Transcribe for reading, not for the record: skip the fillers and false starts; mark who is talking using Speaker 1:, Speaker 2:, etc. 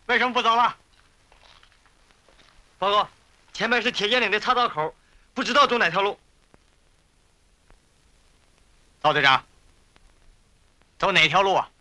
Speaker 1: 为什么不走了？
Speaker 2: 报告，前面是铁剑岭的岔道口，不知道走哪条路。
Speaker 1: 赵队长，走哪条路啊？